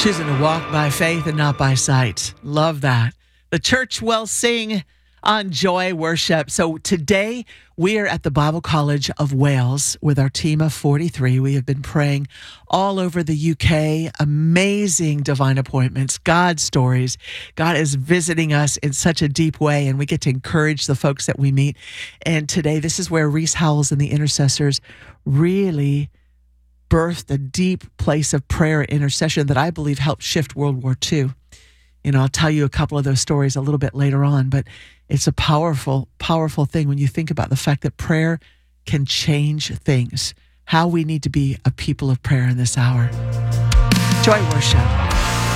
Choosing to walk by faith and not by sight. Love that. The church will sing on Joy Worship. So today we are at the Bible College of Wales with our team of 43. We have been praying all over the UK. Amazing divine appointments, God stories. God is visiting us in such a deep way, and we get to encourage the folks that we meet. And today, this is where Reese Howells and the intercessors really birthed a deep place of prayer and intercession that I believe helped shift World War II. You know, I'll tell you a couple of those stories a little bit later on, but it's a powerful, powerful thing when you think about the fact that prayer can change things, how we need to be a people of prayer in this hour. Joy Worship.